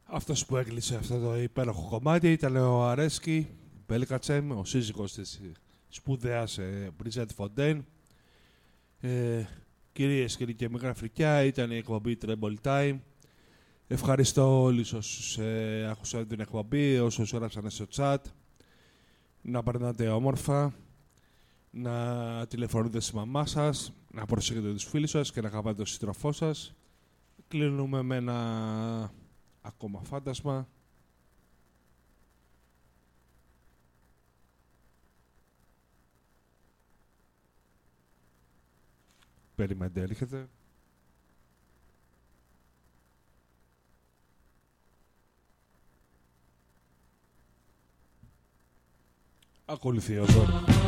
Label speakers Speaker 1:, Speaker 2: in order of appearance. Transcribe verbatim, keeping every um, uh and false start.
Speaker 1: Αυτός που έκλεισε αυτό το υπέροχο κομμάτι ήταν ο Αρέσκι Μπέλκατσεμ, ο σύζυγος της σπουδαίας Μπριζέτ Φοντέν. Ε, κυρίες και κύριοι, μικρά φρικιά, ήταν η εκπομπή Treble Time. Ευχαριστώ όλους όσους ε, άκουσαν την εκπομπή, όσους έγραψαν στο chat. Να περνάτε όμορφα, να τηλεφωνείτε στη μαμά σας, να προσέχετε τους φίλους σας και να αγαπάτε τον σύντροφό σας. Κλείνουμε με ένα ακόμα φάντασμα. Περιμένετε, έρχεται. Ακολουθεί ο Ζόρ.